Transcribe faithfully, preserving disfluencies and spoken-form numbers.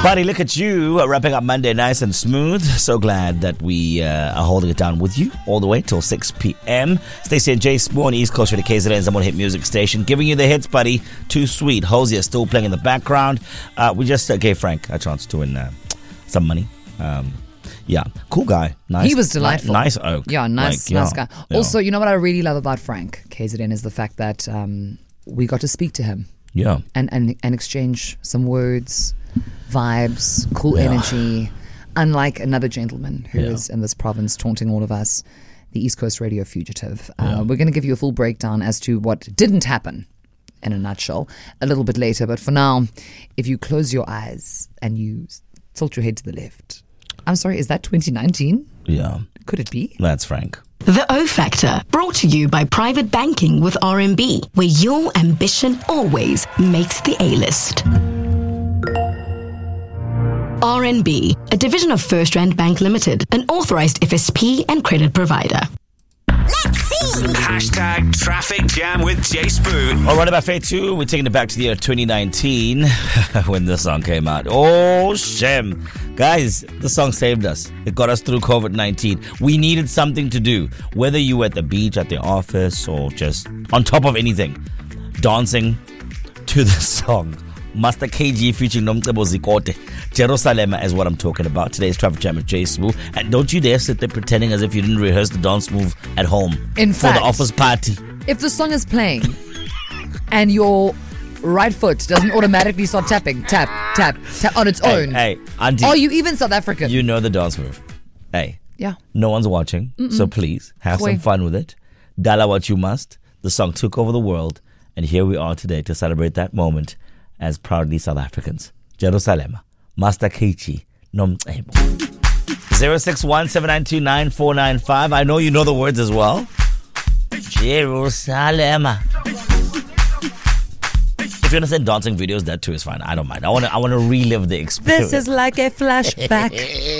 Buddy, look at you, uh, wrapping up Monday nice and smooth. So glad that we uh, are holding it down with you all the way till six p.m. Stacey and Jay Spoo on East Coast for the K Z N's number one hit music station, giving you the hits, buddy. Too sweet. Hosier still playing in the background. Uh, we just uh, gave Frank a chance to win uh, some money. Um, yeah, cool guy. Nice. He was delightful. Nice, nice oak. Yeah, nice, like, nice yeah, guy. yeah. Also, you know what I really love about Frank K Z N is the fact that um, we got to speak to him. Yeah. And, and, and exchange some words, vibes, cool Yeah. energy. Unlike another gentleman who Yeah. is in this province taunting all of us, the East Coast Radio fugitive. Yeah. Uh, we're going to give you a full breakdown as to what didn't happen in a nutshell a little bit later. But for now, if you close your eyes and you tilt your head to the left. I'm sorry, is that twenty nineteen? Yeah. Could it be? That's Frank. The O Factor, brought to you by Private Banking with R M B, where your ambition always makes the A-list. R M B, a division of First Rand Bank Limited, an authorized F S P and credit provider. Let's see. Hashtag traffic jam with Jay Spoo. All right, about Fate two, we're taking it back to the year twenty nineteen when this song came out. Oh, shame. Guys, the song saved us. It got us through covid nineteen. We needed something to do, whether you were at the beach, at the office, or just on top of anything. Dancing to the song. Master K G featuring Nomcebo Zikote. Jerusalem is what I'm talking about. Today's Traffic Jam with Jay Spoo. And don't you dare sit there pretending as if you didn't rehearse the dance move at home. In for fact, the office party. If the song is playing and your right foot doesn't automatically start tapping, tap, tap, tap on its Hey, own. hey, auntie. Are you even South African? You know the dance move. Hey. Yeah. No one's watching, so please have Goeie. some fun with it. Dala what you must. The song took over the world, and here we are today to celebrate that moment as proudly South Africans. Jerusalem, Master Kechi, Nomcebo. zero six one seven nine two nine four nine five. I know you know the words as well. Jerusalem. If you want to send dancing videos, that too is fine. I don't mind. I want to. I want to relive the experience. This is like a flashback.